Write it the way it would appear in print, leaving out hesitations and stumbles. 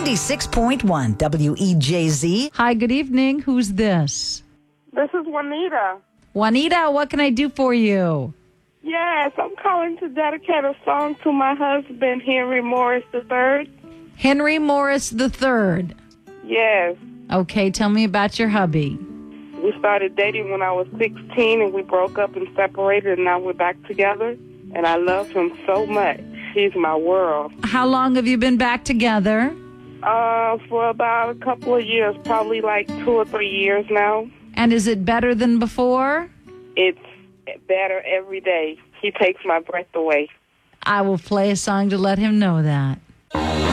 96.1 WEJZ. Hi, good evening. Who's this? This is Juanita. Juanita, what can I do for you? Yes, I'm calling to dedicate a song to my husband, Henry Morris III. Henry Morris III. Yes. Okay, tell me about your hubby. We started dating when I was 16, and we broke up and separated, and now we're back together. And I love him so much. He's my world. How long have you been back together? For about a couple of years, probably like 2 or 3 years now. And is it better than before? It's better every day. He takes my breath away. I will play a song to let him know that.